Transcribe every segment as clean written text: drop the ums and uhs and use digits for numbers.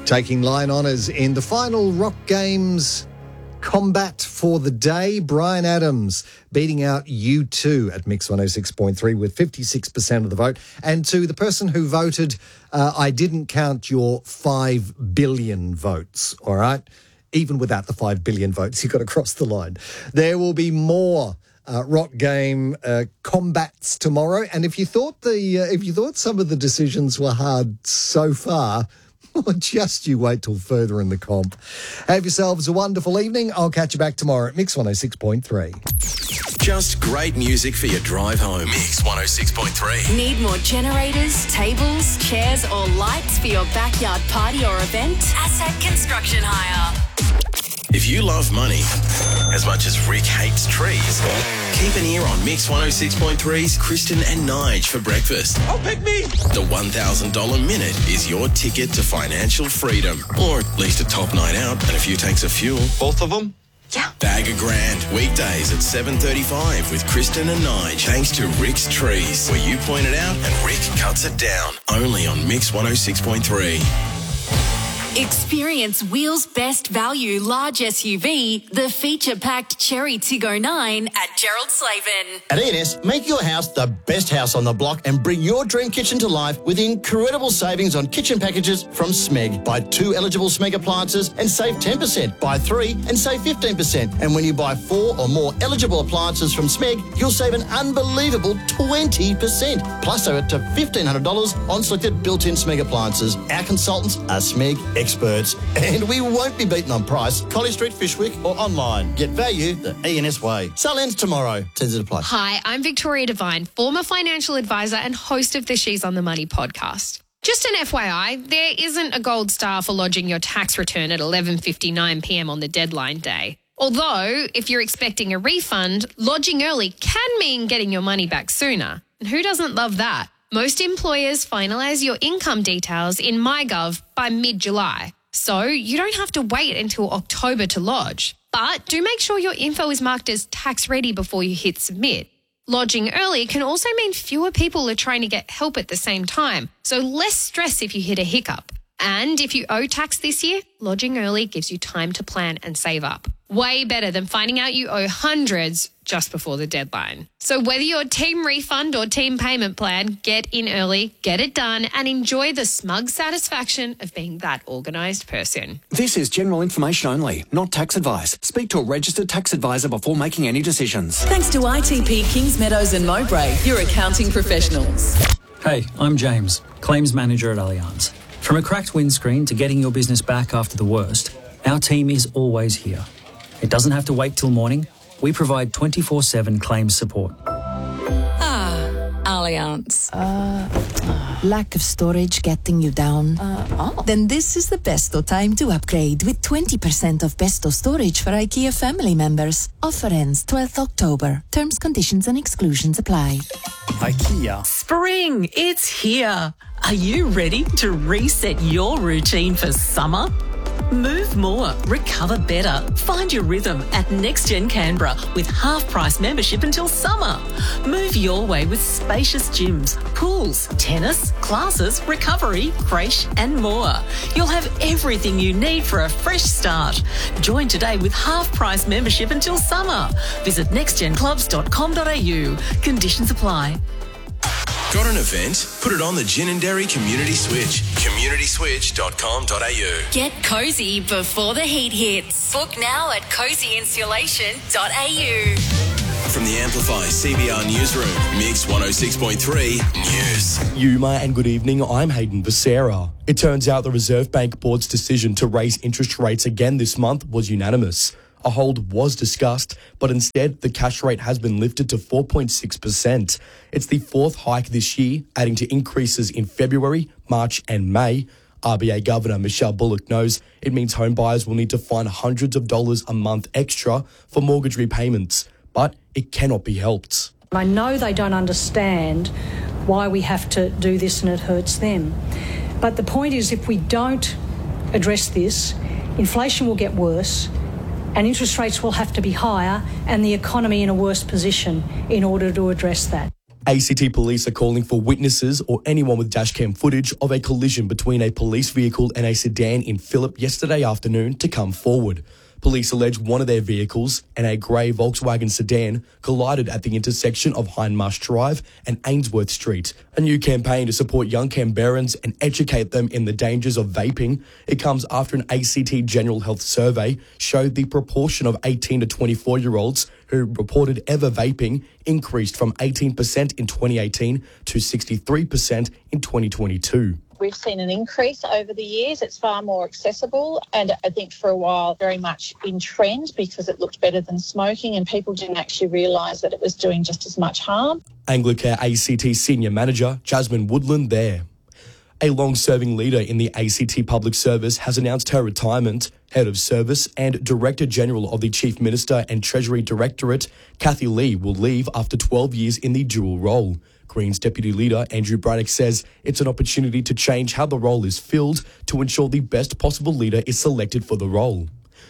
Taking line honours in the final Rock Games combat for the day, Bryan Adams beating out U2 at Mix 106.3 with 56% of the vote. And to the person who voted, I didn't count your 5 billion votes, all right? Even without the 5 billion votes, you got to cross the line. There will be more Rock Game combats tomorrow. And if you thought some of the decisions were hard so far, well, just you wait till further in the comp. Have yourselves a wonderful evening. I'll catch you back tomorrow at Mix 106.3. Just great music for your drive home. Mix 106.3. Need more generators, tables, chairs or lights for your backyard party or event? Asset Construction Hire. If you love money as much as Rick hates trees, keep an ear on Mix 106.3's Kristen and Nige for breakfast. Oh, pick me! The $1,000 minute is your ticket to financial freedom, or at least a top night out and a few tanks of fuel. Both of them? Yeah. Bag a grand, weekdays at 7:35 with Kristen and Nige, thanks to Rick's Trees, where you point it out and Rick cuts it down. Only on Mix 106.3. Experience Wheels' best value large SUV, the feature-packed Cherry Tiggo 9 at Gerald Slavin. At E&S, make your house the best house on the block and bring your dream kitchen to life with incredible savings on kitchen packages from Smeg. Buy 2 eligible Smeg appliances and save 10%. Buy 3 and save 15%. And when you buy 4 or more eligible appliances from Smeg, you'll save an unbelievable 20%. Plus over to $1,500 on selected built-in Smeg appliances. Our consultants are Smeg experts, and we won't be beaten on price. College Street, Fishwick, or online. Get value the E&S way. Sale ends tomorrow. Terms apply. Hi, I'm Victoria Devine, former financial advisor and host of the She's on the Money podcast. Just an FYI, there isn't a gold star for lodging your tax return at 11:59 p.m. on the deadline day. Although, if you're expecting a refund, lodging early can mean getting your money back sooner. And who doesn't love that? Most employers finalise your income details in MyGov by mid-July, so you don't have to wait until October to lodge. But do make sure your info is marked as tax-ready before you hit submit. Lodging early can also mean fewer people are trying to get help at the same time, so less stress if you hit a hiccup. And if you owe tax this year, lodging early gives you time to plan and save up. Way better than finding out you owe hundreds just before the deadline. So whether you're team refund or team payment plan, get in early, get it done, and enjoy the smug satisfaction of being that organised person. This is general information only, not tax advice. Speak to a registered tax advisor before making any decisions. Thanks to ITP Kings Meadows and Mowbray, your accounting professionals. Hey, I'm James, Claims Manager at Allianz. From a cracked windscreen to getting your business back after the worst, our team is always here. It doesn't have to wait till morning. We provide 24/7 claims support. Allianz. Lack of storage getting you down? Then this is the besto time to upgrade with 20% off besto storage for IKEA family members. Offer ends 12th October. Terms, conditions and exclusions apply. IKEA. Spring, it's here. Are you ready to reset your routine for summer? Move more, recover better. Find your rhythm at NextGen Canberra with half-price membership until summer. Move your way with spacious gyms, pools, tennis, classes, recovery, creche and more. You'll have everything you need for a fresh start. Join today with half-price membership until summer. Visit nextgenclubs.com.au. Conditions apply. Got an event? Put it on the Gin and Dairy Community Switch. communityswitch.com.au. Get cosy before the heat hits. Book now at cozyinsulation.au. From the Amplify CBR Newsroom, Mix 106.3 News. Yuma and good evening, I'm Hayden Becerra. It turns out the Reserve Bank Board's decision to raise interest rates again this month was unanimous. A hold was discussed, but instead the cash rate has been lifted to 4.6%. It's the 4th hike this year, adding to increases in February, March and May. RBA Governor Michelle Bullock knows it means home buyers will need to find hundreds of dollars a month extra for mortgage repayments, but it cannot be helped. I know they don't understand why we have to do this and it hurts them. But the point is, if we don't address this, inflation will get worse, and interest rates will have to be higher and the economy in a worse position in order to address that. ACT police are calling for witnesses or anyone with dashcam footage of a collision between a police vehicle and a sedan in Phillip yesterday afternoon to come forward. Police allege one of their vehicles and a grey Volkswagen sedan collided at the intersection of Hindmarsh Drive and Ainsworth Street. A new campaign to support young Canberrans and educate them in the dangers of vaping. It comes after an ACT General Health survey showed the proportion of 18 to 24-year-olds who reported ever vaping increased from 18% in 2018 to 63% in 2022. We've seen an increase over the years. It's far more accessible and I think for a while very much in trend because it looked better than smoking and people didn't actually realise that it was doing just as much harm. Anglicare ACT Senior Manager Jasmine Woodland there. A long-serving leader in the ACT Public Service has announced her retirement. Head of Service and Director General of the Chief Minister and Treasury Directorate, Kathy Lee, will leave after 12 years in the dual role. Greens Deputy Leader Andrew Braddock says it's an opportunity to change how the role is filled to ensure the best possible leader is selected for the role.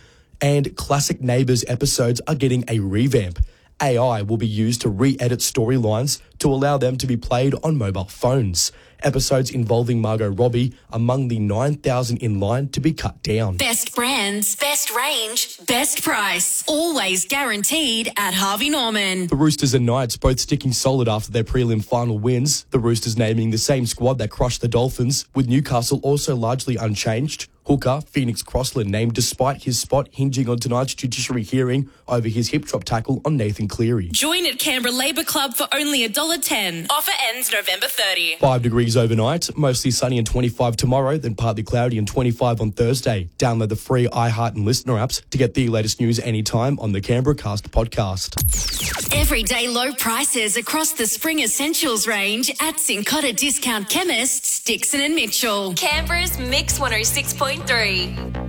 And classic Neighbours episodes are getting a revamp. AI will be used to re-edit storylines to allow them to be played on mobile phones. Episodes involving Margot Robbie among the 9,000 in line to be cut down. Best brands, best range, best price. Always guaranteed at Harvey Norman. The Roosters and Knights both sticking solid after their prelim final wins. The Roosters naming the same squad that crushed the Dolphins, with Newcastle also largely unchanged. Hooker, Phoenix Crossland, named despite his spot hinging on tonight's judiciary hearing over his hip drop tackle on Nathan Cleary. Join at Canberra Labour Club for only $1.10. Offer ends November 30. 5 degrees overnight, mostly sunny and 25 tomorrow, then partly cloudy and 25 on Thursday. Download the free iHeart and Listener apps to get the latest news anytime on the Canberra Cast podcast. Everyday low prices across the spring essentials range at Cincotta Discount Chemists, Dixon and Mitchell. Canberra's Mix 106.3.